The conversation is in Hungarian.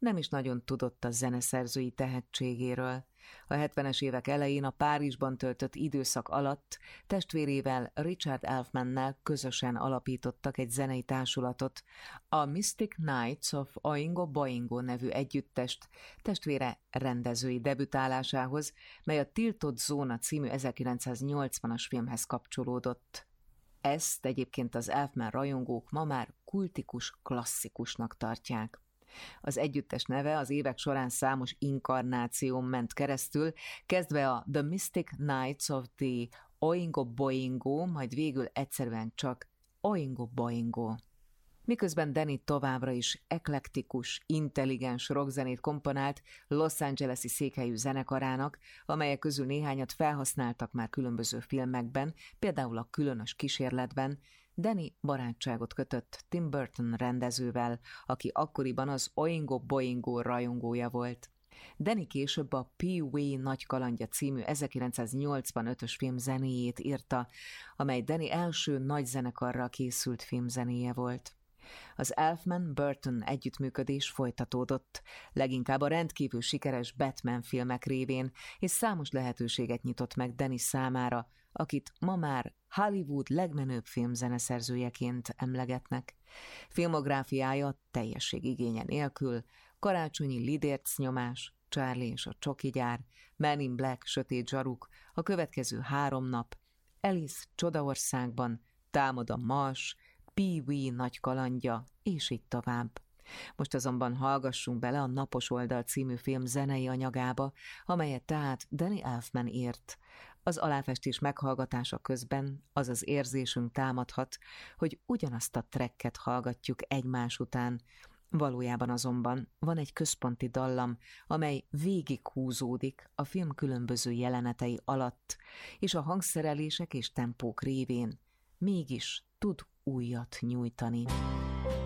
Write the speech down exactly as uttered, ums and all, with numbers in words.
nem is nagyon tudott a zeneszerzői tehetségéről. A hetvenes évek elején a Párizsban töltött időszak alatt testvérével, Richard Elfmannel közösen alapítottak egy zenei társulatot, a Mystic Knights of Oingo Boingo nevű együttest testvére rendezői debütálásához, mely a Tiltott Zóna című ezerkilencszáznyolcvanas filmhez kapcsolódott. Ezt egyébként az Elfman rajongók ma már kultikus klasszikusnak tartják. Az együttes neve az évek során számos inkarnáción ment keresztül, kezdve a The Mystic Knights of the Oingo Boingo, majd végül egyszerűen csak Oingo Boingo. Miközben Danny továbbra is eklektikus, intelligens rockzenét komponált Los Angeles-i székhelyű zenekarának, amelyek közül néhányat felhasználtak már különböző filmekben, például a Különös kísérletben, Danny barátságot kötött Tim Burton rendezővel, aki akkoriban az Oingo Boingo rajongója volt. Danny később a Pee-wee Nagy kalandja című ezerkilencszáznyolcvanötös film zenéjét írta, amely Danny első nagy zenekarral készült filmzenéje volt. Az Elfman-Burton együttműködés folytatódott, leginkább a rendkívül sikeres Batman filmek révén, és számos lehetőséget nyitott meg Danny számára, akit ma már Hollywood legmenőbb filmzeneszerzőjeként emlegetnek. Filmográfiája teljesség igénye nélkül, Karácsonyi lidérc nyomás, Charlie és a csoki gyár, Men in Black, Sötét zsaruk, A következő három nap, Alice Csodaországban, Támad a Mars, Pee-wee Nagy kalandja, és így tovább. Most azonban hallgassunk bele a Napos oldal című film zenei anyagába, amelyet tehát Danny Elfman írt. Az aláfestés meghallgatása közben az az érzésünk támadhat, hogy ugyanazt a tracket hallgatjuk egymás után. Valójában azonban van egy központi dallam, amely végighúzódik a film különböző jelenetei alatt, és a hangszerelések és tempók révén mégis tud újat nyújtani.